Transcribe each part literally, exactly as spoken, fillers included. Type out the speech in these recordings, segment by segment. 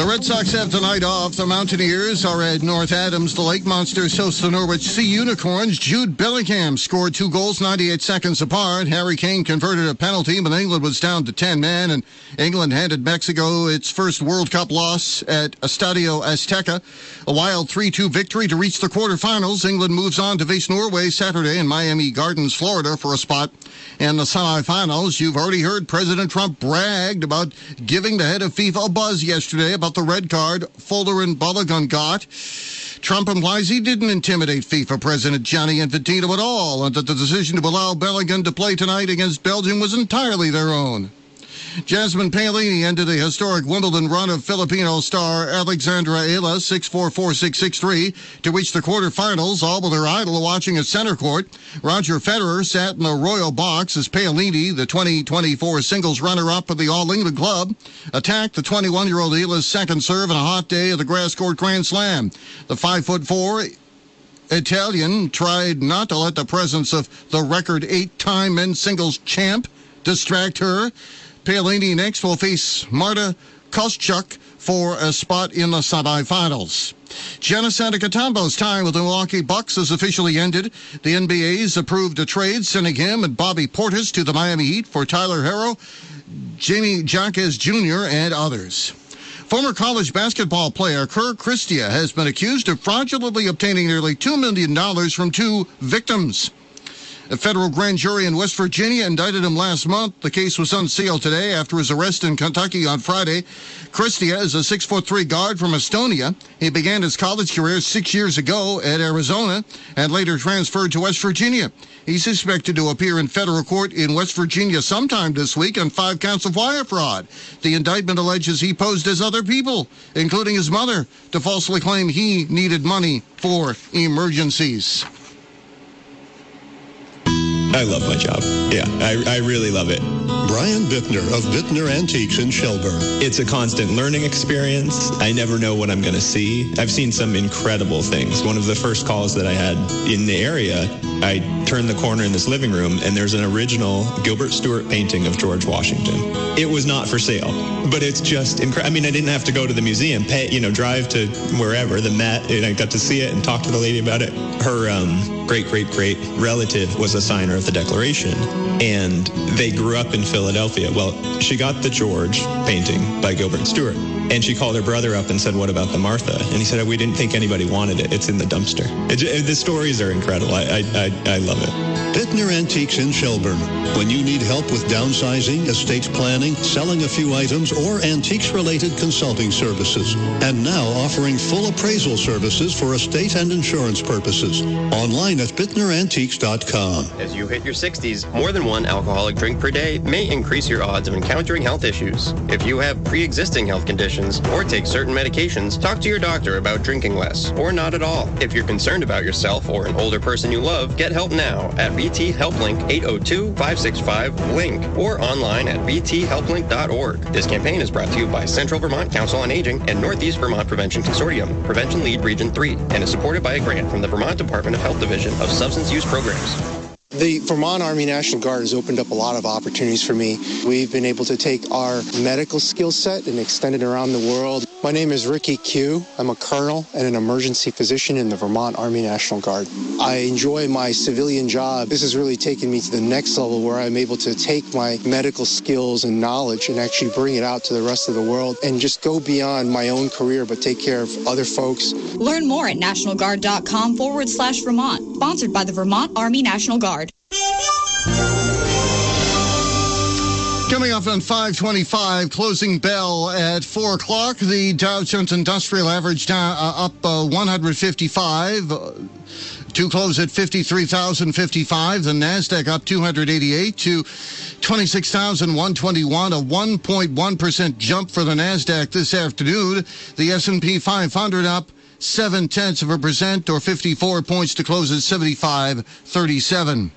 Red Sox have tonight off. The Mountaineers are at North Adams. The Lake Monsters host the Norwich Sea Unicorns. Jude Bellingham scored two goals ninety-eight seconds apart. Harry Kane converted a penalty, but England was down to ten men, and England handed Mexico its first World Cup loss at Estadio Azteca. A wild three two victory to reach the quarterfinals. England moves on to face Norway Saturday in Miami Gardens, Florida, for a spot in the semifinals. You've already heard President Trump bragged about giving the head of FIFA a buzz yesterday about the red card Folder and Balogun got. Trump implies he didn't intimidate FIFA President Gianni Infantino at all, and that the decision to allow Balogun to play tonight against Belgium was entirely their own. Jasmine Paolini ended a historic Wimbledon run of Filipino star Alexandra Ayla six four, four six, six three to reach the quarterfinals, all with her idol watching at center court. Roger Federer sat in the royal box as Paolini, the twenty twenty-four singles runner-up for the All England club, attacked the twenty-one-year-old Ayla's second serve on a hot day of the grass court Grand Slam. The five foot four Italian tried not to let the presence of the record eight-time men's singles champ distract her. Paolini next will face Marta Kostyuk for a spot in the semifinals. Giannis Antetokounmpo's time with the Milwaukee Bucks has officially ended. The N B A's approved a trade sending him and Bobby Portis to the Miami Heat for Tyler Herro, Jamie Jaquez Junior, and others. Former college basketball player Kerr Christia has been accused of fraudulently obtaining nearly two million dollars from two victims. A federal grand jury in West Virginia indicted him last month. The case was unsealed today after his arrest in Kentucky on Friday. Christia is a six foot three guard from Estonia. He began his college career six years ago at Arizona and later transferred to West Virginia. He's expected to appear in federal court in West Virginia sometime this week on five counts of wire fraud. The indictment alleges he posed as other people, including his mother, to falsely claim he needed money for emergencies. I love my job. Yeah, I, I really love it. Brian Bittner of Bittner Antiques in Shelburne. It's a constant learning experience. I never know what I'm going to see. I've seen some incredible things. One of the first calls that I had in the area, I turned the corner in this living room, and there's an original Gilbert Stuart painting of George Washington. It was not for sale, but it's just incredible. I mean, I didn't have to go to the museum, pay, you know, drive to wherever, the Met, and I got to see it and talk to the lady about it. Her um, great-great-great relative was a signer of the Declaration, and they grew up in Philadelphia. Well, she got the George painting by Gilbert Stuart, and she called her brother up and said, "What about the Martha?" And he said, "We didn't think anybody wanted it. It's in the dumpster." It, it, the stories are incredible. I, I, I, I love it. Bittner Antiques in Shelburne. When you need help with downsizing, estate planning, selling a few items, or antiques-related consulting services. And now offering full appraisal services for estate and insurance purposes. Online at bittner antiques dot com. As you hit your sixties, more than one alcoholic drink per day may increase your odds of encountering health issues. If you have pre-existing health conditions or take certain medications, talk to your doctor about drinking less or not at all. If you're concerned about yourself or an older person you love, get help now at V T Helplink eight oh two, five six five, LINK or online at v t helplink dot org. This campaign is brought to you by Central Vermont Council on Aging and Northeast Vermont Prevention Consortium, Prevention Lead Region three, and is supported by a grant from the Vermont Department of Health Division of Substance Use Programs. The Vermont Army National Guard has opened up a lot of opportunities for me. We've been able to take our medical skill set and extend it around the world. My name is Ricky Q. I'm a colonel and an emergency physician in the Vermont Army National Guard. I enjoy my civilian job. This has really taken me to the next level where I'm able to take my medical skills and knowledge and actually bring it out to the rest of the world and just go beyond my own career but take care of other folks. Learn more at nationalguard.com forward slash Vermont. Sponsored by the Vermont Army National Guard. Coming up on five twenty-five, closing bell at four o'clock. The Dow Jones Industrial Average down, uh, up uh, one hundred fifty-five uh, to close at fifty-three thousand fifty-five. The NASDAQ up two hundred eighty-eight to twenty-six thousand one hundred twenty-one, a one point one percent jump for the NASDAQ this afternoon. The S and P five hundred up seven tenths of a percent or fifty-four points to close at seventy-five thirty-seven.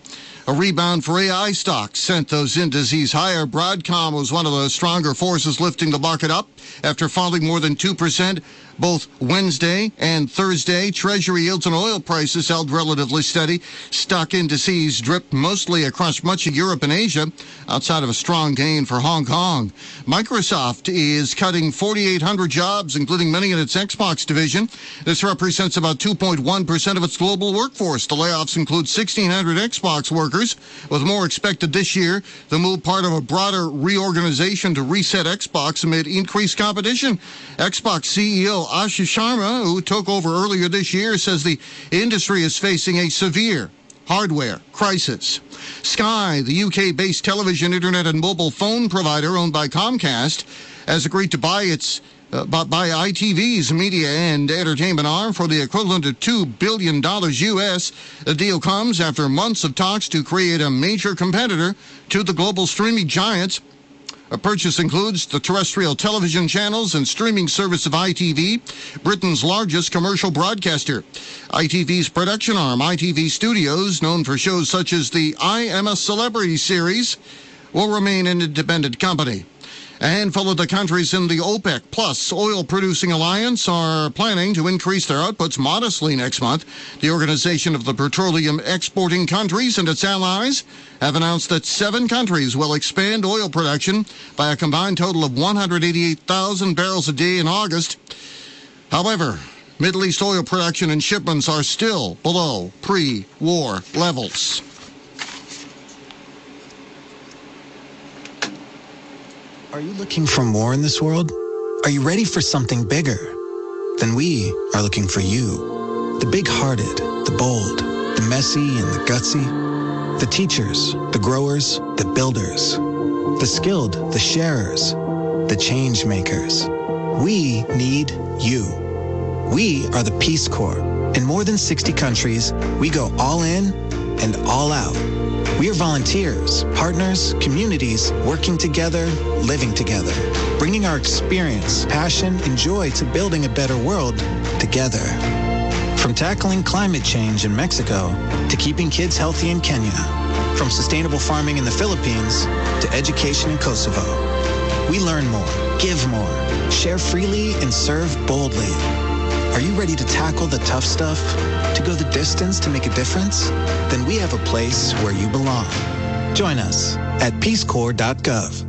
A rebound for A I stocks sent those indices higher. Broadcom was one of the stronger forces lifting the market up after falling more than two percent both Wednesday and Thursday. Treasury yields and oil prices held relatively steady. Stock indices dripped mostly across much of Europe and Asia, outside of a strong gain for Hong Kong. Microsoft is cutting forty-eight hundred jobs, including many in its Xbox division. This represents about two point one percent of its global workforce. The layoffs include sixteen hundred Xbox workers, with more expected this year. The move part of a broader reorganization to reset Xbox amid increased competition. Xbox C E O Ashish Sharma, who took over earlier this year, says the industry is facing a severe hardware crisis. Sky, the U K-based television, internet, and mobile phone provider owned by Comcast, has agreed to buy its uh, buy I T V's media and entertainment arm for the equivalent of two billion dollars U S. The deal comes after months of talks to create a major competitor to the global streaming giants. A purchase includes the terrestrial television channels and streaming service of I T V, Britain's largest commercial broadcaster. I T V's production arm, I T V Studios, known for shows such as the I Am a Celebrity series, will remain an independent company. A handful of the countries in the OPEC Plus oil-producing alliance are planning to increase their outputs modestly next month. The Organization of the Petroleum Exporting Countries and its allies have announced that seven countries will expand oil production by a combined total of one hundred eighty-eight thousand barrels a day in August. However, Middle East oil production and shipments are still below pre-war levels. Are you looking for more in this world? Are you ready for something bigger? Then we are looking for you. The big-hearted, the bold, the messy and the gutsy. The teachers, the growers, the builders. The skilled, the sharers, the change makers. We need you. We are the Peace Corps. In more than sixty countries, we go all in and all out. We are volunteers, partners, communities, working together, living together, bringing our experience, passion, and joy to building a better world together. From tackling climate change in Mexico to keeping kids healthy in Kenya, from sustainable farming in the Philippines to education in Kosovo. We learn more, give more, share freely, and serve boldly. Are you ready to tackle the tough stuff? To go the distance to make a difference? Then we have a place where you belong. Join us at peace corps dot gov.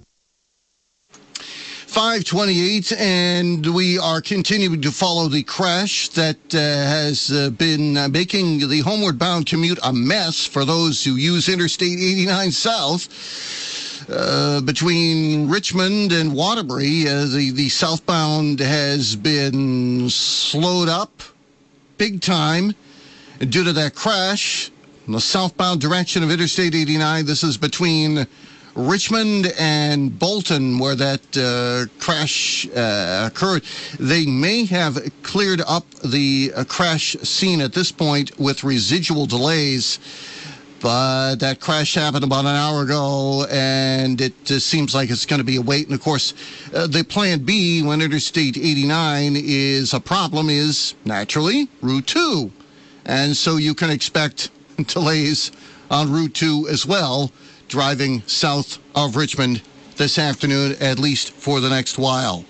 five twenty-eight, and we are continuing to follow the crash that uh, has uh, been uh, making the homeward bound commute a mess for those who use Interstate eighty-nine South. Uh, between Richmond and Waterbury, uh, the, the southbound has been slowed up big time due to that crash. In the southbound direction of Interstate eighty-nine, this is between Richmond and Bolton, where that uh, crash uh, occurred. They may have cleared up the uh, crash scene at this point with residual delays. But that crash happened about an hour ago, and it uh, seems like it's going to be a wait. And, of course, uh, the plan B when Interstate eighty-nine is a problem is, naturally, Route two. And so you can expect delays on Route two as well, driving south of Richmond this afternoon, at least for the next while.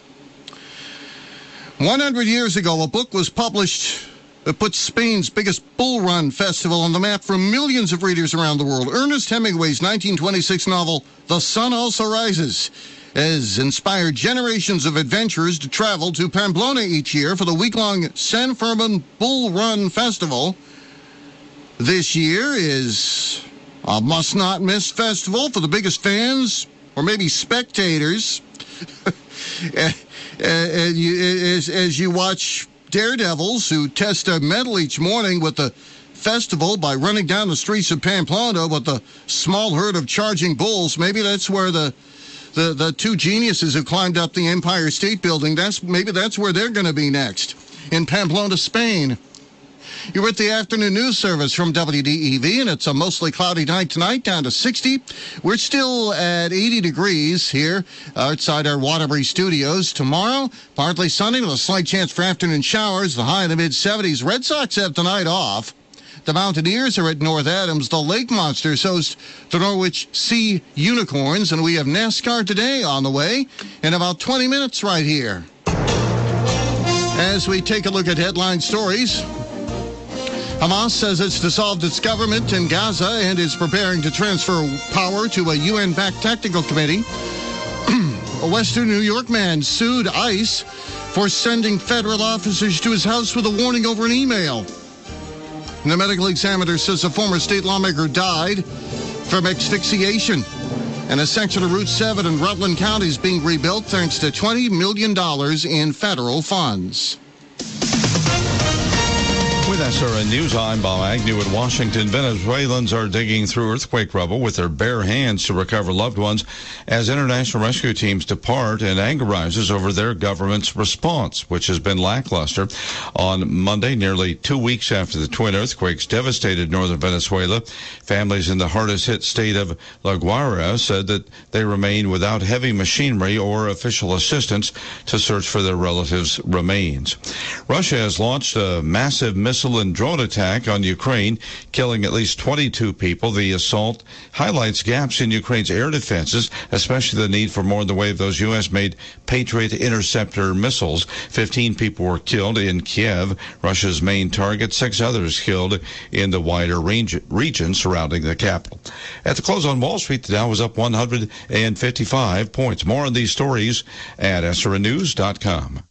one hundred years ago, a book was published that puts Spain's biggest bull run festival on the map for millions of readers around the world. Ernest Hemingway's nineteen twenty-six novel, The Sun Also Rises, has inspired generations of adventurers to travel to Pamplona each year for the week-long San Fermin Bull Run Festival. This year is a must-not-miss festival for the biggest fans, or maybe spectators, as you watch daredevils who test their mettle each morning with the festival by running down the streets of Pamplona with a small herd of charging bulls. Maybe that's where the the, the two geniuses who climbed up the Empire State Building, that's maybe that's where they're going to be next, in Pamplona, Spain. You're with the afternoon news service from W D E V, and it's a mostly cloudy night tonight, down to sixty. We're still at eighty degrees here outside our Waterbury studios. Tomorrow, partly sunny with a slight chance for afternoon showers, the high in the mid-seventies. Red Sox have tonight off. The Mountaineers are at North Adams. The Lake Monsters host the Norwich Sea Unicorns, and we have NASCAR today on the way in about twenty minutes right here. As we take a look at headline stories, Hamas says it's dissolved its government in Gaza and is preparing to transfer power to a U N-backed technical committee. A Western New York man sued ICE for sending federal officers to his house with a warning over an email. The medical examiner says a former state lawmaker died from asphyxiation. And a section of Route seven in Rutland County is being rebuilt thanks to twenty million dollars in federal funds. With S R N News, I'm Bob Agnew in Washington. Venezuelans are digging through earthquake rubble with their bare hands to recover loved ones as international rescue teams depart, and anger rises over their government's response, which has been lackluster. On Monday, nearly two weeks after the twin earthquakes devastated northern Venezuela, families in the hardest-hit state of La Guaira said that they remain without heavy machinery or official assistance to search for their relatives' remains. Russia has launched a massive missile and drone attack on Ukraine, killing at least twenty-two people. The assault highlights gaps in Ukraine's air defenses, especially the need for more in the way of those U S-made Patriot interceptor missiles. Fifteen people were killed in Kiev, Russia's main target. Six others killed in the wider range, region surrounding the capital. At the close on Wall Street, the Dow was up one hundred fifty-five points. More on these stories at S R N news dot com.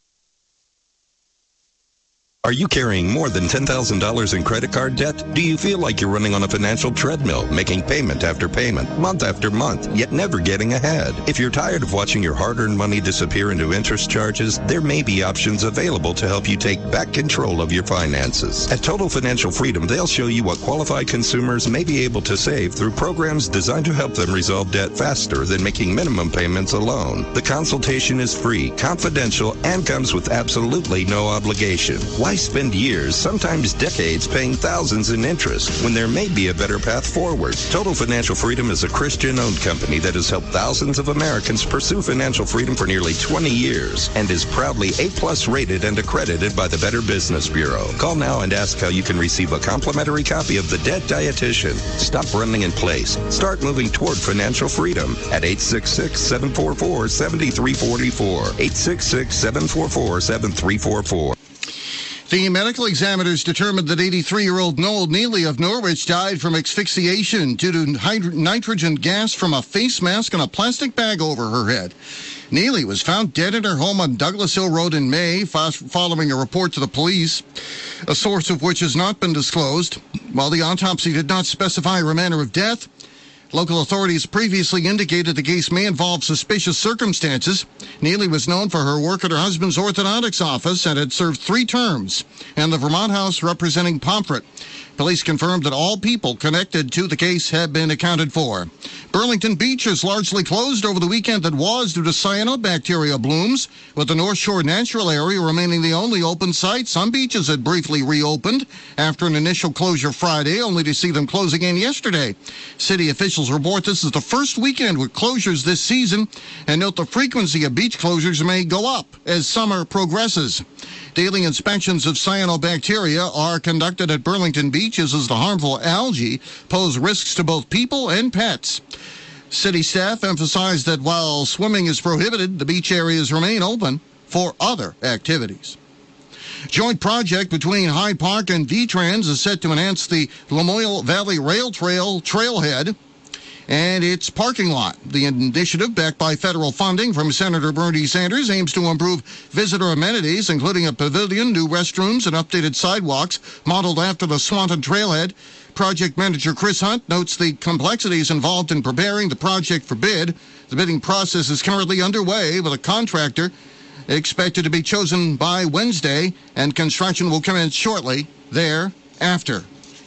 Are you carrying more than ten thousand dollars in credit card debt? Do you feel like you're running on a financial treadmill, making payment after payment, month after month, yet never getting ahead? If you're tired of watching your hard-earned money disappear into interest charges, there may be options available to help you take back control of your finances. At Total Financial Freedom, they'll show you what qualified consumers may be able to save through programs designed to help them resolve debt faster than making minimum payments alone. The consultation is free, confidential, and comes with absolutely no obligation. Why spend years, sometimes decades, paying thousands in interest when there may be a better path forward? Total Financial Freedom is a Christian-owned company that has helped thousands of Americans pursue financial freedom for nearly twenty years and is proudly A-plus rated and accredited by the Better Business Bureau. Call now and ask how you can receive a complimentary copy of The Debt Dietitian. Stop running in place. Start moving toward financial freedom at eight six six, seven four four, seven three four four. eight six six, seven four four, seven three four four. The medical examiners determined that eighty-three-year-old Noel Neely of Norwich died from asphyxiation due to hyd- nitrogen gas from a face mask and a plastic bag over her head. Neely was found dead in her home on Douglas Hill Road in May, fo- following a report to the police, a source of which has not been disclosed. While the autopsy did not specify her manner of death, local authorities previously indicated the case may involve suspicious circumstances. Neely was known for her work at her husband's orthodontics office and had served three terms in the Vermont House representing Pomfret. Police confirmed that all people connected to the case have been accounted for. Burlington Beach is largely closed over the weekend that was due to cyanobacteria blooms, with the North Shore Natural Area remaining the only open site. Some beaches had briefly reopened after an initial closure Friday, only to see them close again yesterday. City officials report this is the first weekend with closures this season, and note the frequency of beach closures may go up as summer progresses. Daily inspections of cyanobacteria are conducted at Burlington Beaches as the harmful algae pose risks to both people and pets. City staff emphasized that while swimming is prohibited, the beach areas remain open for other activities. Joint project between Hyde Park and V-Trans is set to enhance the Lamoille Valley Rail Trail trailhead and its parking lot. The initiative, backed by federal funding from Senator Bernie Sanders, aims to improve visitor amenities, including a pavilion, new restrooms, and updated sidewalks modeled after the Swanton Trailhead. Project manager Chris Hunt notes the complexities involved in preparing the project for bid. The bidding process is currently underway, with a contractor expected to be chosen by Wednesday, and construction will commence shortly thereafter.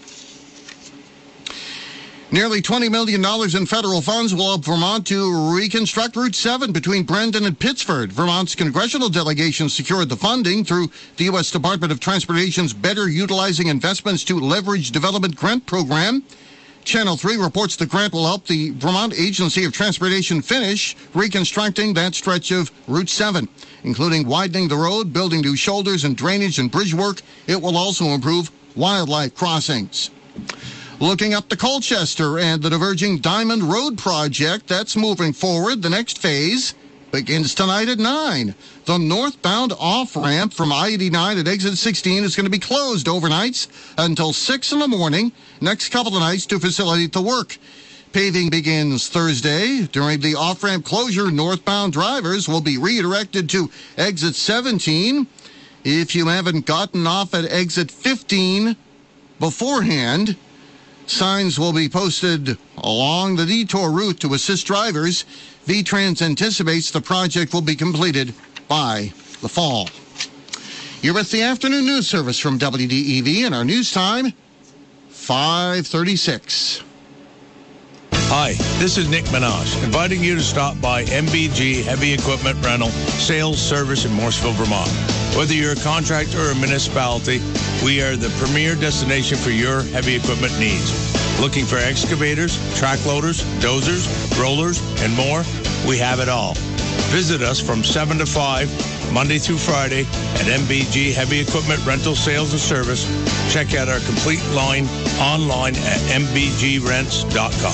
Nearly twenty million dollars in federal funds will help Vermont to reconstruct Route seven between Brandon and Pittsford. Vermont's congressional delegation secured the funding through the U S Department of Transportation's Better Utilizing Investments to Leverage Development Grant Program. Channel three reports the grant will help the Vermont Agency of Transportation finish reconstructing that stretch of Route seven, including widening the road, building new shoulders and drainage and bridge work. It will also improve wildlife crossings. Looking up to Colchester and the diverging Diamond Road project, that's moving forward. The next phase begins tonight at nine. The northbound off-ramp from I eighty-nine at exit sixteen is going to be closed overnights until six in the morning next couple of nights to facilitate the work. Paving begins Thursday. During the off-ramp closure, northbound drivers will be redirected to exit seventeen. If you haven't gotten off at exit fifteen beforehand, signs will be posted along the detour route to assist drivers. V-Trans anticipates the project will be completed by the fall. You're with the afternoon news service from W D E V, and our news time, five thirty-six. Hi, this is Nick Minaj, inviting you to stop by M B G Heavy Equipment Rental Sales Service in Morrisville, Vermont. Whether you're a contractor or a municipality, we are the premier destination for your heavy equipment needs. Looking for excavators, track loaders, dozers, rollers, and more? We have it all. Visit us from seven to five, Monday through Friday, at M B G Heavy Equipment Rental Sales and Service. Check out our complete line online at m b g rents dot com.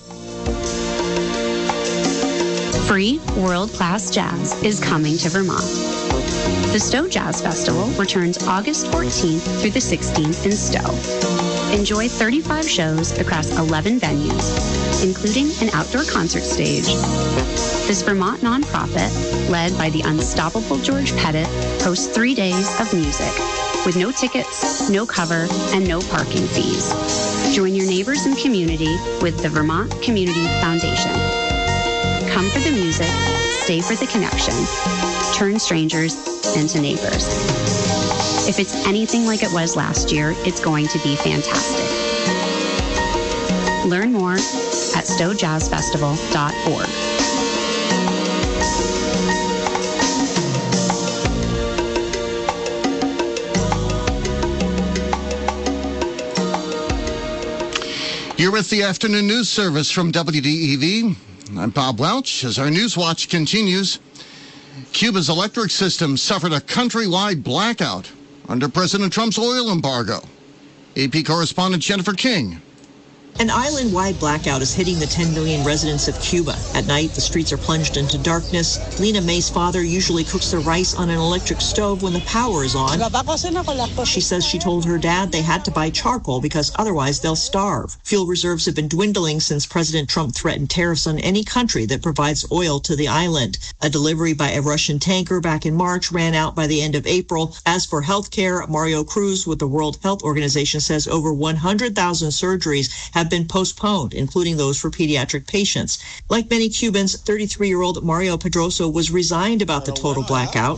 Free world-class jazz is coming to Vermont. The Stowe Jazz Festival returns August fourteenth through the sixteenth in Stowe. Enjoy thirty-five shows across eleven venues, including an outdoor concert stage. This Vermont nonprofit, led by the unstoppable George Pettit, hosts three days of music with no tickets, no cover, and no parking fees. Join your neighbors and community with the Vermont Community Foundation. Come for the music, stay for the connection, turn strangers into neighbors. If it's anything like it was last year, it's going to be fantastic. Learn more at stowe jazz festival dot org. You're with the afternoon news service from W D E V. I'm Bob Welch. As our News Watch continues, Cuba's electric system suffered a countrywide blackout under President Trump's oil embargo. A P correspondent Jennifer King. An island-wide blackout is hitting the ten million residents of Cuba. At night, the streets are plunged into darkness. Lena May's father usually cooks their rice on an electric stove when the power is on. She says she told her dad they had to buy charcoal because otherwise they'll starve. Fuel reserves have been dwindling since President Trump threatened tariffs on any country that provides oil to the island. A delivery by a Russian tanker back in March ran out by the end of April. As for health care, Mario Cruz with the World Health Organization says over one hundred thousand surgeries have been postponed, including those for pediatric patients. Like many Cubans, thirty-three-year-old Mario Pedroso was resigned about the total blackout.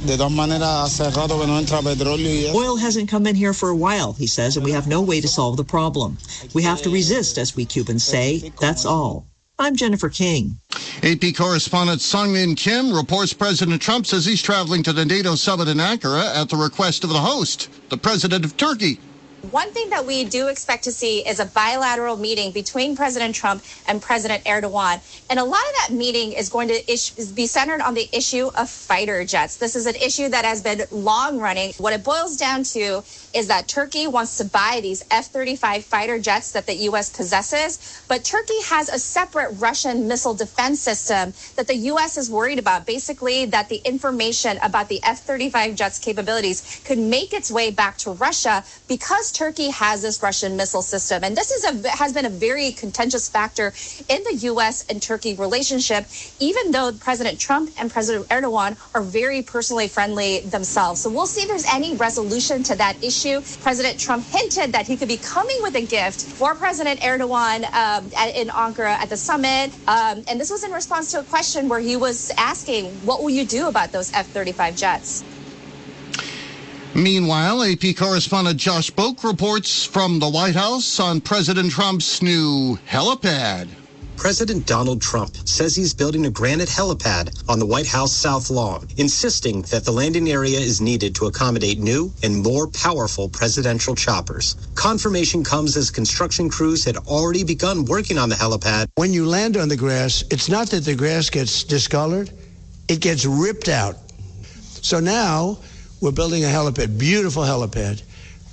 Oil hasn't come in here for a while, he says, and we have no way to solve the problem. We have to resist, as we Cubans say. That's all. I'm Jennifer King. A P correspondent Sung-Min Kim reports President Trump says he's traveling to the NATO summit in Ankara at the request of the host, the president of Turkey. One thing that we do expect to see is a bilateral meeting between President Trump and President Erdogan. And a lot of that meeting is going to ish- be centered on the issue of fighter jets. This is an issue that has been long running. What it boils down to is that Turkey wants to buy these F thirty-five fighter jets that the U S possesses, but Turkey has a separate Russian missile defense system that the U S is worried about. Basically, that the information about the F thirty-five jets' capabilities could make its way back to Russia because Turkey has this Russian missile system. And this is a, has been a very contentious factor in the U S and Turkey relationship, even though President Trump and President Erdogan are very personally friendly themselves. So we'll see if there's any resolution to that issue. President Trump hinted that he could be coming with a gift for President Erdogan um, at, in Ankara at the summit. Um, and this was in response to a question where he was asking, what will you do about those F thirty-five jets? Meanwhile, A P correspondent Josh Boak reports from the White House on President Trump's new helipad. President Donald Trump says he's building a granite helipad on the White House South Lawn, insisting that the landing area is needed to accommodate new and more powerful presidential choppers. Confirmation comes as construction crews had already begun working on the helipad. When you land on the grass, it's not that the grass gets discolored, it gets ripped out. So now we're building a helipad, beautiful helipad,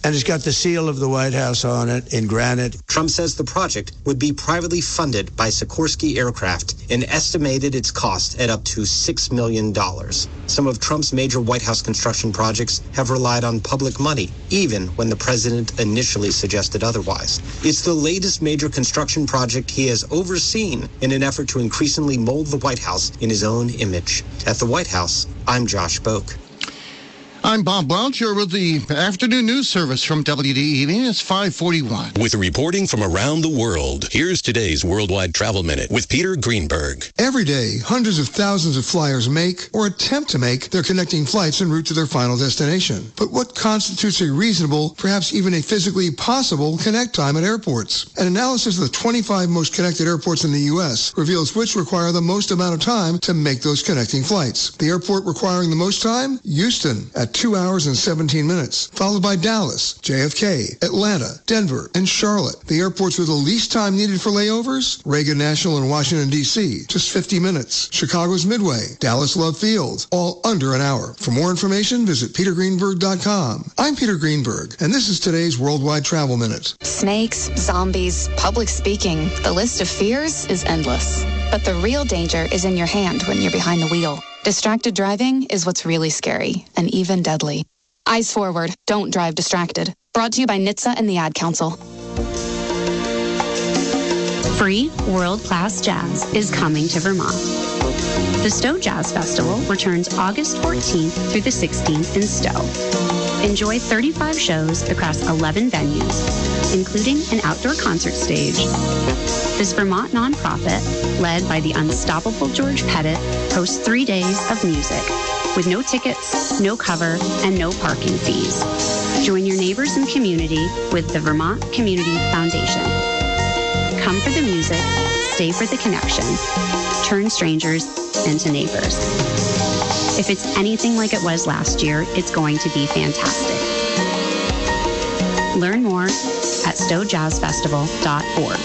and it's got the seal of the White House on it in granite. Trump says the project would be privately funded by Sikorsky Aircraft and estimated its cost at up to six million dollars. Some of Trump's major White House construction projects have relied on public money, even when the president initially suggested otherwise. It's the latest major construction project he has overseen in an effort to increasingly mold the White House in his own image. At the White House, I'm Josh Boak. I'm Bob Welch. You're with the afternoon news service from W D E V. It's five forty-one. With reporting from around the world, here's today's Worldwide Travel Minute with Peter Greenberg. Every day, hundreds of thousands of flyers make or attempt to make their connecting flights en route to their final destination. But what constitutes a reasonable, perhaps even a physically possible connect time at airports? An analysis of the twenty-five most connected airports in the U S reveals which require the most amount of time to make those connecting flights. The airport requiring the most time? Houston, at two hours and seventeen minutes, followed by Dallas, J F K, Atlanta, Denver, and Charlotte. The airports with the least time needed for layovers? Reagan National in Washington, D C, just fifty minutes. Chicago's Midway, Dallas Love Field, all under an hour. For more information, visit peter greenberg dot com. I'm Peter Greenberg, and this is today's Worldwide Travel Minute. Snakes, zombies, public speaking, the list of fears is endless. But the real danger is in your hand when you're behind the wheel. Distracted driving is what's really scary and even deadly. Eyes forward, don't drive distracted. Brought to you by N H T S A and the Ad Council. Free world-class jazz is coming to Vermont. The Stowe Jazz Festival returns August fourteenth through the sixteenth in Stowe. Enjoy thirty-five shows across eleven venues, including an outdoor concert stage. This Vermont nonprofit, led by the unstoppable George Pettit, hosts three days of music with no tickets, no cover, and no parking fees. Join your neighbors and community with the Vermont Community Foundation. Come for the music, stay for the connection, turn strangers into neighbors. If it's anything like it was last year, it's going to be fantastic. Learn more at stowe jazz festival dot org.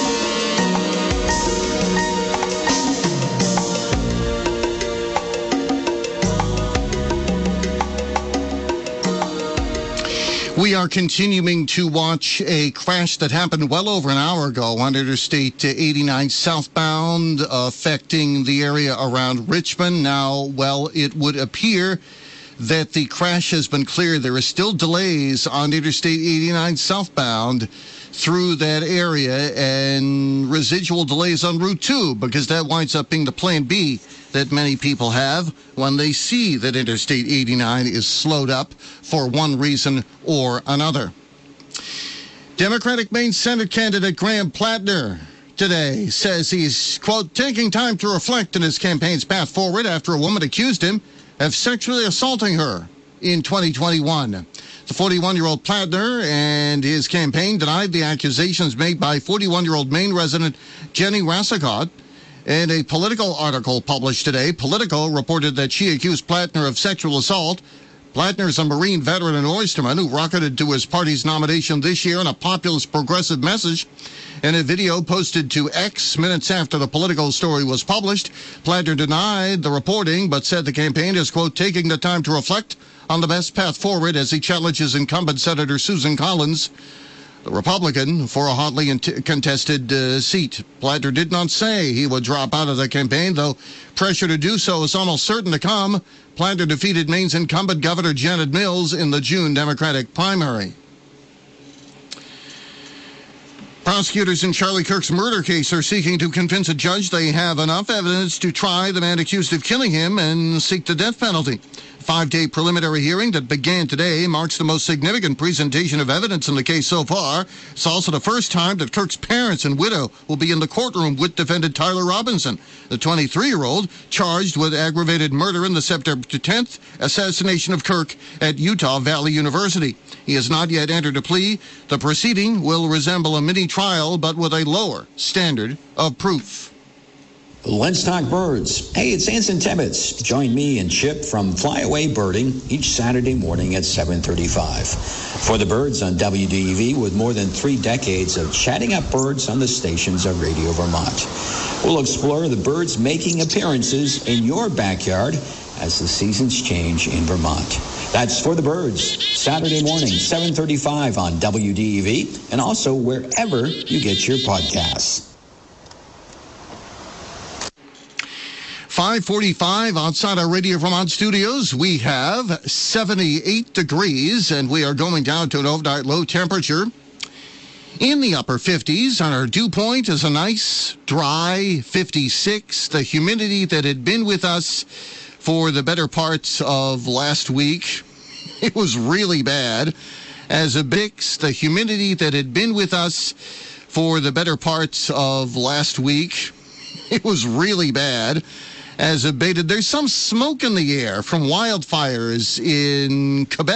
We are continuing to watch a crash that happened well over an hour ago on Interstate eighty-nine southbound, affecting the area around Richmond. Now, well, it would appear that the crash has been cleared. There are still delays on Interstate eighty-nine southbound through that area, and residual delays on Route two, because that winds up being the plan B that many people have when they see that Interstate eighty-nine is slowed up for one reason or another. Democratic Maine Senate candidate Graham Plattner today says he's, quote, taking time to reflect on his campaign's path forward after a woman accused him of sexually assaulting her in twenty twenty-one. The forty-one-year-old Plattner and his campaign denied the accusations made by forty-one-year-old Maine resident Jenny Rassicott. In a Politico article published today, Politico reported that she accused Plattner of sexual assault. Plattner is a Marine veteran and oysterman who rocketed to his party's nomination this year in a populist progressive message. In a video posted to X minutes after the Politico story was published, Plattner denied the reporting but said the campaign is, quote, taking the time to reflect on the best path forward as he challenges incumbent Senator Susan Collins, the Republican, for a hotly contested uh, seat. Plattner did not say he would drop out of the campaign, though pressure to do so is almost certain to come. Plattner defeated Maine's incumbent Governor Janet Mills in the June Democratic primary. Prosecutors in Charlie Kirk's murder case are seeking to convince a judge they have enough evidence to try the man accused of killing him and seek the death penalty. Five-day preliminary hearing that began today marks the most significant presentation of evidence in the case so far. It's also the first time that Kirk's parents and widow will be in the courtroom with defendant Tyler Robinson, the twenty-three-year-old charged with aggravated murder in the September tenth assassination of Kirk at Utah Valley University. He has not yet entered a plea. The proceeding will resemble a mini-trial, but with a lower standard of proof. Let's talk birds. Hey, it's Anson Tibbetts. Join me and Chip from Flyaway Birding each Saturday morning at seven thirty-five. For the birds on W D E V, with more than three decades of chatting up birds on the stations of Radio Vermont. We'll explore the birds making appearances in your backyard as the seasons change in Vermont. That's For the Birds, Saturday morning, seven thirty-five on W D E V, and also wherever you get your podcasts. five forty-five outside our Radio Vermont studios. We have seventy-eight degrees, and we are going down to an overnight low temperature in the upper fifties. On our dew point is a nice, dry fifty-six. The humidity that had been with us for the better parts of last week, it was really bad. As a Bix, the humidity that had been with us for the better parts of last week, it was really bad. As abated, there's some smoke in the air from wildfires in Quebec.